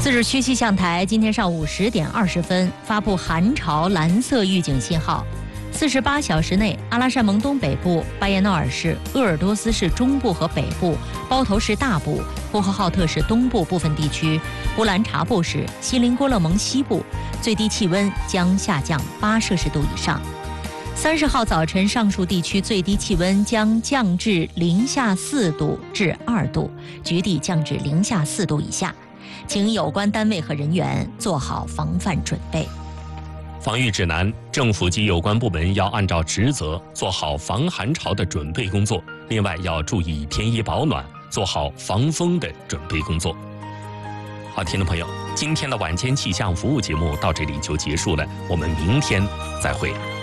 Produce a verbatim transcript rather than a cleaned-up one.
自治区气象台今天上午十点二十分发布寒潮蓝色预警信号。四十八小时内，阿拉善盟东北部、巴彦淖尔市、鄂尔多斯市中部和北部、包头市大部、呼和浩特市东部部分地区、乌兰察布市、锡林郭勒盟西部，最低气温将下降八摄氏度以上。三十号早晨，上述地区最低气温将降至零下四度至二度，局地降至零下四度以下。请有关单位和人员做好防范准备。 防御指南：政府及有关部门要按照职责做好防寒潮的准备工作，另外要注意添衣保暖，做好防风的准备工作。好，听众朋友，今天的晚间气象服务节目到这里就结束了，我们明天再会。